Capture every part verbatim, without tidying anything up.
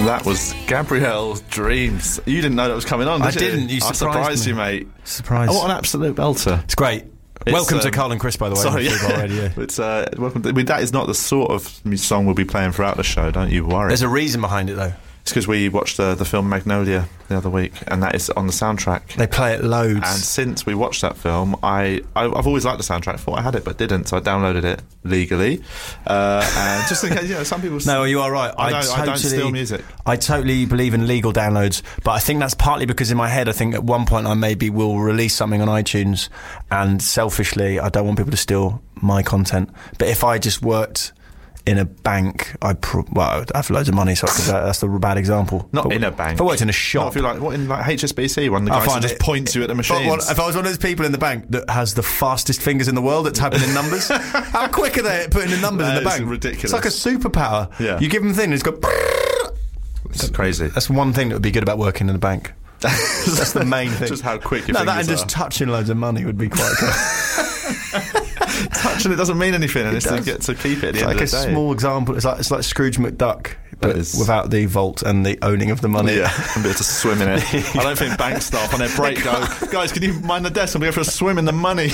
That was Gabrielle Dreams. You didn't know that was coming on, did I you? didn't. You I surprised surprised me. you, mate. Surprise. Oh, what an absolute belter. It's great. It's, welcome um, to Carl and Chris, by the way. Sorry, on Football Radio. it's uh, welcome. To, I mean, that is not the sort of song we'll be playing throughout the show. Don't you worry. There's a reason behind it, though. It's because we watched uh, the film Magnolia the other week, and that is on the soundtrack. They play it loads. And since we watched that film, I, I I've always liked the soundtrack. Thought I had it, but didn't, so I downloaded it legally. Uh, and just in case, you know, some people. No, you are right. I, I, don't, totally, I don't steal music. I totally believe in legal downloads, but I think that's partly because in my head, I think at one point I maybe will release something on iTunes, and selfishly, I don't want people to steal my content. But if I just worked in a bank, I pro- well, I have loads of money, so I could, uh, that's a bad example. Not but in a bank. If I worked in a Not shop, if you're like what in like H S B C, one of the I'll guys who find just it. points you at the But machines. what- if I was one of those people in the bank that has the fastest fingers in the world at typing in numbers, how quick are they at putting in numbers That in the is bank? ridiculous. It's like a superpower. Yeah. You give them a thing, and it's got. It's crazy. That's one thing that would be good about working in a bank. That's the main thing. Just how quick your No, that and fingers just are. touching loads of money would be quite good. Touching it doesn't mean anything, and it's to does. get to keep it at the It's end like a of the day. small example. It's like it's like Scrooge McDuck, but is. without the vault and the owning of the money. Yeah, and be able to swim in it. I don't think bank staff on their break go, guys, can you mind the desk? I'm going to go for a swim in the money.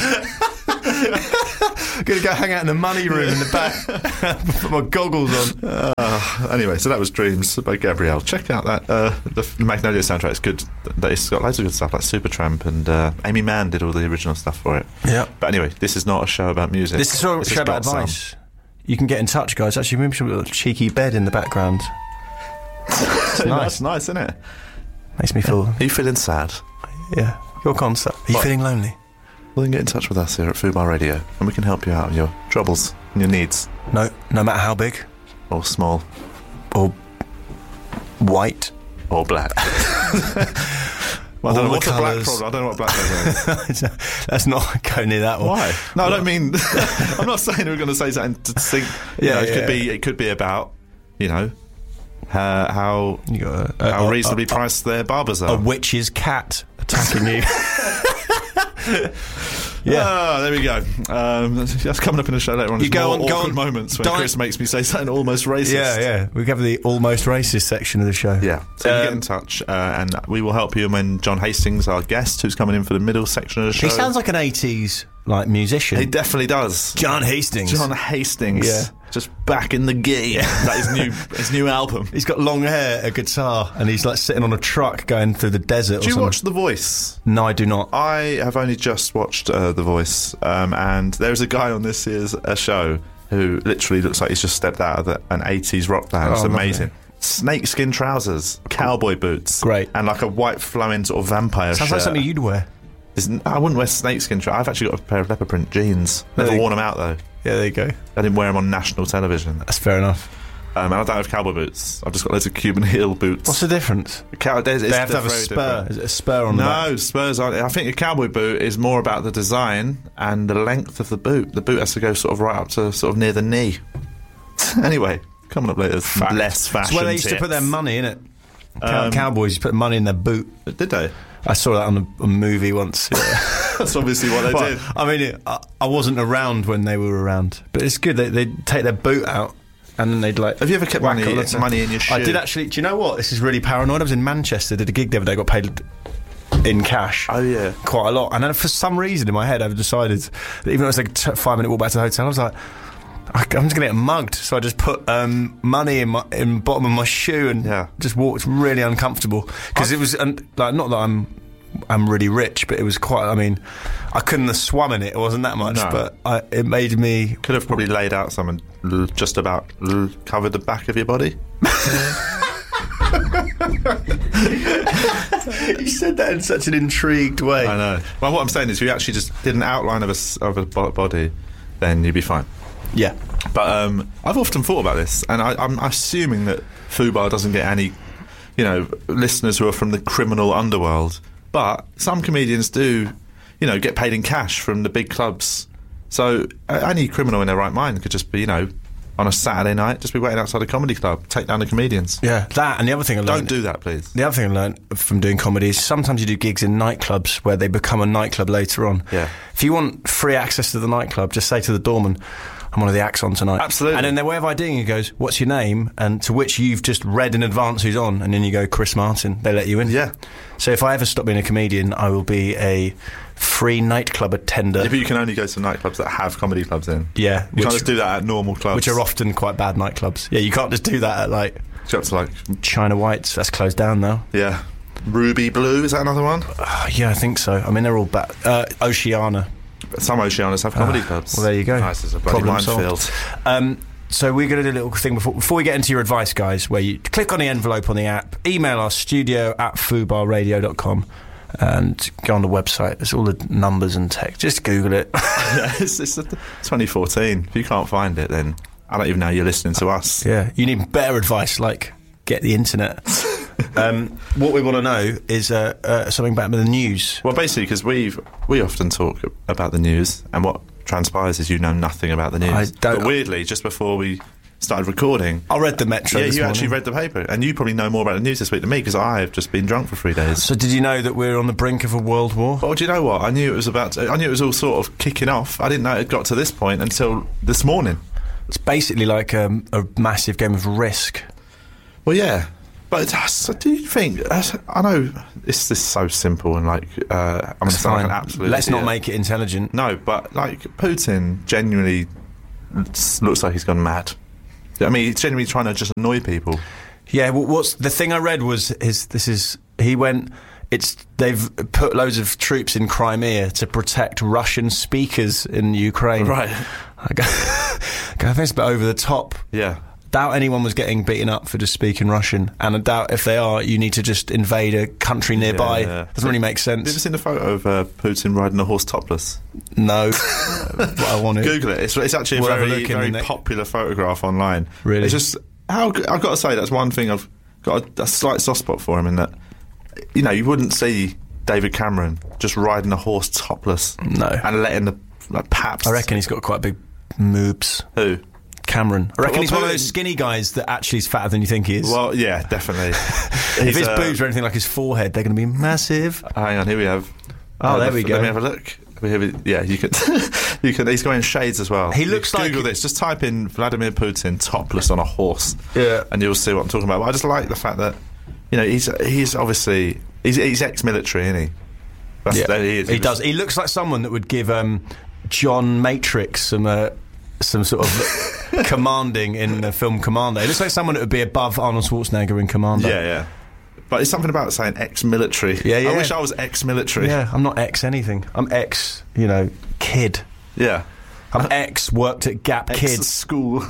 Gonna go hang out in the money room in the back. Put my goggles on. Uh, anyway, so that was Dreams by Gabrielle. Check out that uh, the Magnolia soundtrack. It's good. It's got loads of good stuff like Supertramp, and uh, Amy Mann did all the original stuff for it. Yeah. But anyway, this is not a show about music. This is a This show has about got some. advice. You can get in touch, guys. Actually, maybe we've got a cheeky bed in the background. It's nice. nice, nice, isn't it? Makes me feel. Are you feeling sad? Yeah. Your concert. Are you What? feeling lonely? Well, then get in touch with us here at Fubar Radio, and we can help you out with your troubles and your needs, No. No matter how big or small, or white. or black. Well, I don't All know the what's a black colours. problem. I don't know what black is. Let's not go near that one. Why? No, I don't mean. I'm not saying we're going to say something to think. You Yeah, know, it yeah. could be. It could be about, you know, uh, how You got a, how a, reasonably a, priced their barbers a are. witch's cat attacking you. Yeah. Ah, there we go. Um, that's coming up in the show later on. You It's go more on- go awkward on. moments when Don't- Chris makes me say something almost racist. Yeah, yeah. We have the almost racist section of the show. Yeah, so you can get Um, in touch, uh, and we will help you when John Hastings, our guest, who's coming in for the middle section of the show. He sounds like an eighties like musician. He definitely does. John Hastings. John Hastings. Yeah. Just back in the game. That is new. His new album. He's got long hair, a guitar, and he's like sitting on a truck going through the desert. Do or you something. watch The Voice? No, I do not. I have only just watched uh, The Voice, um, and there's a guy on this year's a show who literally looks like he's just stepped out of the, an eighties rock band. It's Oh, lovely. amazing. Snakeskin trousers, cowboy boots, Great. and like a white flowing sort of vampire Sounds shirt. like something you'd wear. Isn't- I wouldn't wear snakeskin trousers. I've actually got a pair of leopard print jeans. Never There you- worn them out though. Yeah, there you go. I didn't wear them on national television. That's fair enough. Um, and I don't have cowboy boots. I've just got loads of Cuban heel boots. What's the difference? Cow- there's- it's They have to have a very spur. different. Is it a spur on the back? No, spurs aren't. I think a cowboy boot is more about the design and the length of the boot. The boot has to go sort of right up to sort of near the knee. Anyway, coming up later, Fact. less fashion. It's where they used to tips. put their money in it. Cow- Um, Cowboys used to put money in their boot. Did they? I saw that on a, a movie once. Yeah. That's obviously what they Well, did. I mean, it, I, I wasn't around when they were around, but it's good. They, they'd take their boot out and then they'd like. Have you ever kept whack money, a lot of- money in your shoe? I did actually. Do you know what? This is really paranoid. I was in Manchester, did a gig the other day, got paid in cash. Oh yeah. Quite a lot. And then for some reason in my head, I've decided that even though it was like a t- five minute walk back to the hotel, I was like, I- I'm just going to get mugged. So I just put um, money in my in the bottom of my shoe and Yeah. just walked really uncomfortable. Because it was, and, like, not that I'm I'm really rich, but it was quite, I mean, I couldn't have swum in it. It wasn't that much, No. but I, it made me... Could have probably laid out some and l- just about l- covered the back of your body. You said that in such an intrigued way. I know. Well, what I'm saying is, if you actually just did an outline of a s- of a bo- body, then you'd be fine. Yeah. But um, I've often thought about this, and I, I'm assuming that Fubar doesn't get any, you know, listeners who are from the criminal underworld. But some comedians do, you know, get paid in cash from the big clubs. So uh, any criminal in their right mind could just be, you know, on a Saturday night, just be waiting outside a comedy club, take down the comedians. Yeah, that, and the other thing I learned... Don't do that, please. The other thing I learned from doing comedy is sometimes you do gigs in nightclubs where they become a nightclub later on. Yeah. If you want free access to the nightclub, just say to the doorman, I'm one of the acts on tonight. Absolutely. And then their way of IDing you goes, what's your name? And to which you've just read in advance who's on, and then you go, Chris Martin. They let you in. Yeah. So if I ever stop being a comedian, I will be a free nightclub attender. Yeah, but you can only go to nightclubs that have comedy clubs in. Yeah. You which, can't just do that at normal clubs. which are often quite bad nightclubs. Yeah, you can't just do that at, like, You have to, like, China Whites. That's closed down now. yeah. Ruby Blue, is that another one? Uh, yeah, I think so. I mean, they're all bad. Uh, Oceana. Some Oceanas have comedy Ah, clubs. well, there you go. Nice, it's a bloody Problem solved. minefield. Um, so we're going to do a little thing before, before we get into your advice, guys, where you click on the envelope on the app, email us, studio at fubar radio dot com, and go on the website. There's all the numbers and text. Just Google it. Yeah, it's, it's twenty fourteen. If you can't find it, then I don't even know you're listening to us. Yeah, you need better advice, like get the internet. um, what we want to know is uh, uh, something about the news. Well, basically, because we we often talk about the news, and what transpires is you know nothing about the news. I don't- But weirdly, just before we started recording, I read the Metro yeah, this you morning. actually read the paper, and you probably know more about the news this week than me because I have just been drunk for three days. So did you know that we're on the brink of a world war? Well, do you know what? I knew it was about. To, I knew it was all sort of kicking off. I didn't know it had got to this point until this morning. It's basically like um, a massive game of Risk. Well, yeah, but uh, so do you think? Uh, I know it's this so simple and like uh, I'm going to It's sound like fine. an absolute. Let's idiot. not make it intelligent. No, but like Putin genuinely s- looks like he's gone mad. I mean, he's genuinely trying to just annoy people. Yeah, well, what's the thing I read was his. This is he went. It's they've put loads of troops in Crimea to protect Russian speakers in Ukraine. Right. I go, I think it's a bit over the top. Yeah. Doubt anyone was getting beaten up for just speaking Russian, and I doubt if they are, you need to just invade a country nearby. Yeah, yeah. Doesn't really make Have you ever sense. seen the photo of uh, Putin riding a horse topless? No, but I want to. Google it. It's, it's actually a We'll have a very, look in very the ne- popular photograph online. Really? It's just how I've got to say that's one thing I've got a, a slight soft spot for him in that. You know, you wouldn't see David Cameron just riding a horse topless. No. And letting the like paps. I reckon he's got quite big moobs. Who? Cameron. I reckon Well, he's one of Putin- those skinny guys that actually is fatter than you think he is. Well, yeah, definitely. if He's, his uh, boobs are anything like his forehead, they're going to be massive. Hang on, here we have. Oh, there we Let go. me have a look. Here we- Yeah, you can. you can. He's wearing shades as well. He You looks can like- Google this. Just type in Vladimir Putin topless on a horse. Yeah. and you'll see what I'm talking about. But I just like the fact that you know he's he's obviously he's, he's ex-military, isn't he? That's, Yeah, that he is. he was- does. He looks like someone that would give um, John Matrix some uh, some sort of commanding in the film Commando. He looks like someone that would be above Arnold Schwarzenegger in Commando. Yeah, yeah. But it's something about saying ex-military. Yeah, yeah. I wish I was ex-military. Yeah, I'm not ex anything. I'm ex, you know, kid. Yeah. I'm ex worked at Gap Kids. Ex-school.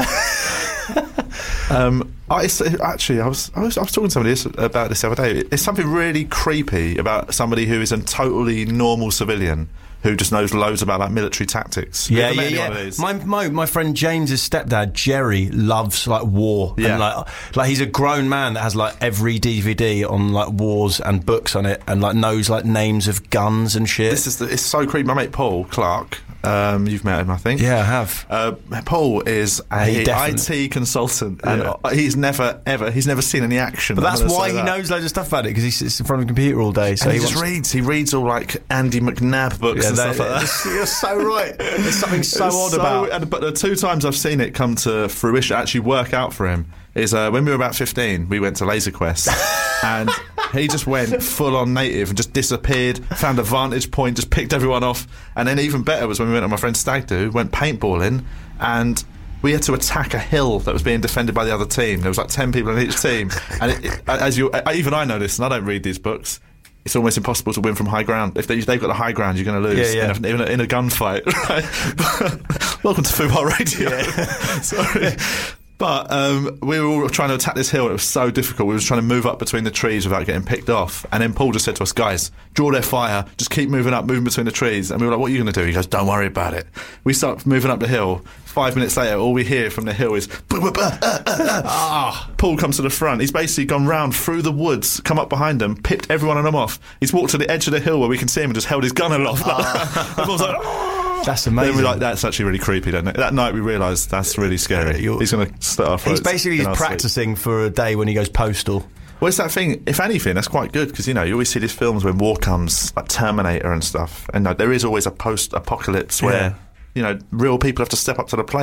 um, I, it's- actually, I was, I was I was talking to somebody this- about this the other day. It's something really creepy about somebody who is a totally normal civilian who just knows loads about like military tactics. Have you Yeah, ever yeah, met any one of yeah. these? My, my my friend James's stepdad Jerry loves like war. Yeah. And, like like he's a grown man that has like every D V D on like wars and books on it, and like knows like names of guns and shit. This is the, it's so creepy. My mate Paul Clark. Um, you've met him, I think. Yeah, I have. Uh, Paul is a He I definitely- T consultant, and Yeah. uh, he's never ever he's never seen any action. But I'm that's gonna why say he that. knows loads of stuff about it, because he sits in front of a computer all day. So And he, he just wants- reads. He reads all like Andy McNabb books Yeah, and that- stuff like that. You're so right. There's something so It's odd so- about. and- But the two times I've seen it come to fruition, actually work out for him, is uh, when we were about fifteen, we went to Laser Quest, and he just went full on native and just disappeared, found a vantage point, just picked everyone off. And then even better was when we went on my friend Stag Do, went paintballing, and we had to attack a hill that was being defended by the other team. There was like ten people on each team, and it, it, as you, I, even I know this, and I don't read these books. It's almost impossible to win from high ground. If they, they've got the high ground, you're going to lose Yeah, yeah. in, a, in, a, in a gunfight. Right? Welcome to Football Radio. Sorry. But um, we were all trying to attack this hill. It was so difficult. We were just trying to move up between the trees without getting picked off. And then Paul just said to us, guys, draw their fire. Just keep moving up, moving between the trees. And we were like, what are you going to do? He goes, don't worry about it. We start moving up the hill. Five minutes later, all we hear from the hill is, "Bah, bah, bah, ah, ah, ah." Ah. Paul comes to the front. He's basically gone round through the woods, come up behind them, pipped every one of them off. He's walked to the edge of the hill where we can see him and just held his gun aloft. Everyone's like, "Oh." That's Then amazing. we're like, that's actually really creepy, don't it? That night we realised that's really scary. You're- He's going to start our He's throats basically in he's our sleep. practicing for a day when he goes postal. Well, it's that thing. If anything, that's quite good because you know you always see these films when war comes, like Terminator and stuff, and uh, there is always a post-apocalypse where Yeah. you know real people have to step up to the plate.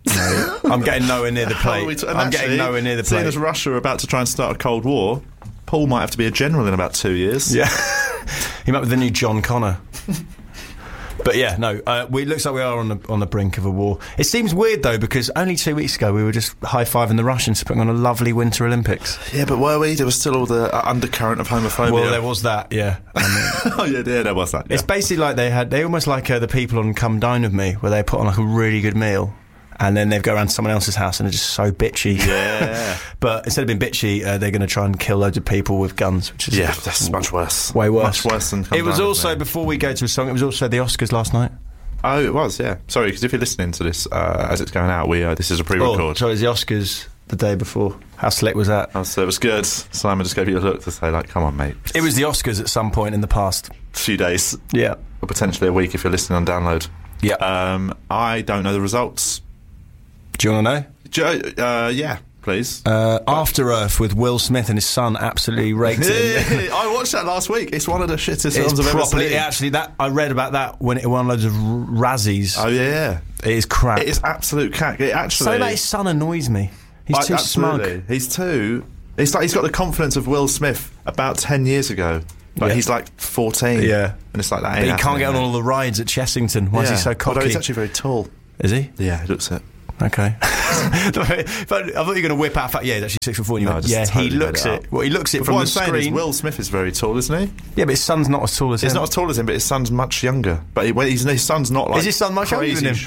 No, I'm getting nowhere near the How are plate. we t- and I'm actually, getting nowhere near the Seeing plate. as Russia are about to try and start a Cold War, Paul might have to be a general in about two years. Yeah, he might be the new John Connor. But yeah, no, uh, we, it looks like we are on the on the brink of a war. It seems weird though, because only two weeks ago we were just high fiving the Russians for putting on a lovely Winter Olympics. Yeah, but were we? There was still all the uh, undercurrent of homophobia. Well, there was that, yeah. And, uh, oh yeah, yeah, there was that. Yeah. It's basically like they had, they almost like uh, the people on Come Dine With Me, where they put on like a really good meal, and then they go around to someone else's house and they're just so bitchy. Yeah. But instead of being bitchy, uh, they're going to try and kill loads of people with guns, which is Yeah, that's much worse. way worse. Much worse than Come It was Dine With also, Me. before we go to a song, it was also the Oscars last night. Oh, it was, yeah. Sorry, because if you're listening to this uh, as it's going out, we uh, this is a pre-record. Oh, so it was the Oscars the day before. How slick was that? Oh, so it was good. Simon just gave you a look to say, like, come on, mate. It was the Oscars at some point in the past. A few days, Yeah. or potentially a week if you're listening on download. Yeah. Um, I don't know the results. Do you want to know? Jo- uh, yeah, please. Uh, After Earth with Will Smith and his son absolutely raked it. I watched that last week. It's one of the shittest It's films I've ever properly, seen. actually, that I read about that when it won loads of r- Razzies. Oh, yeah. It is crap. It is absolute cack. It actually... So that his son annoys me. He's I- too absolutely. smug. He's too... It's like he's got the confidence of Will Smith about ten years ago. Like Yeah. he's like fourteen. Yeah. And it's like that But ain't he can't happening, get on mate. all the rides at Chessington. Why is he Yeah. so Although cocky? he's actually very tall. Is he? Yeah, he looks it. Okay. But I thought you were going to whip out fact. Yeah, he's actually six foot four. And you No, I went, just yeah, totally he made looks it it. up. Well, he looks it But from what the I'm saying is screen. Will Smith is very tall, isn't he? Yeah, but his son's not as tall as He's him. not as tall as him, but his son's much younger. But he, well, he's, his son's not like Is his son much younger crazy than him? sh-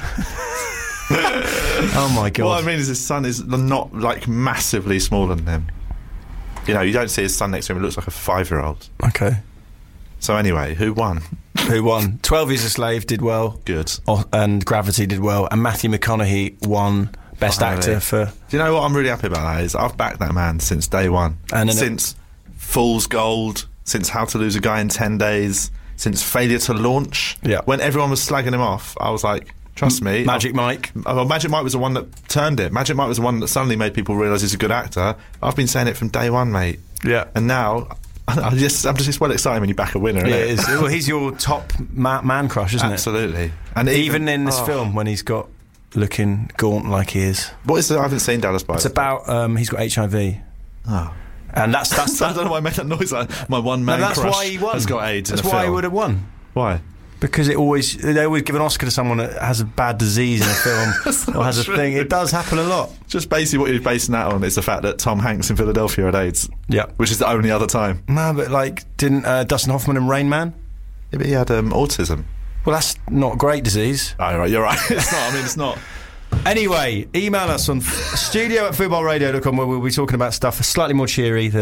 Oh my god. What I mean is his son is not like massively smaller than him. You know, you don't see his son next to him. He looks like a five-year-old. Okay. So anyway, who won? Who won? Twelve Years a Slave did well. Good. Oh, and Gravity did well. And Matthew McConaughey won Best Finally. Actor for... Do you know what I'm really happy about that is I've backed that man since day one. And then it- since Fool's Gold, since How to Lose a Guy in ten days, since Failure to Launch. Yeah. When everyone was slagging him off, I was like, trust me. Magic I've- Mike. Oh, well, Magic Mike was the one that turned it. Magic Mike was the one that suddenly made people realise he's a good actor. I've been saying it from day one, mate. Yeah. And now, I just, I'm just well excited when you back a winner, Yeah, innit? it is. Well, he's your top ma- man crush, isn't Absolutely. it? And Even in this oh. film, when he's got looking gaunt like he is. What is it? I haven't seen Dallas Buyers. It's about um, he's got H I V, Oh. and that's that's I don't know why I made that noise. Like, my one no, man that's crush why he won. has got AIDS. That's in a why he film. would have won. Why? Because it always they always give an Oscar to someone that has a bad disease in a film or has a true. thing. It does happen a lot. Just basically what you're basing that on is the fact that Tom Hanks in Philadelphia had AIDS. Yeah. Which is the only other time. No, but like, didn't uh, Dustin Hoffman in Rain Man? Yeah, but he had um, autism. Well, that's not a great disease. Oh, right, you're right. It's not. I mean, it's not. Anyway, email us on studio at football radio dot com where we'll be talking about stuff slightly more cheery than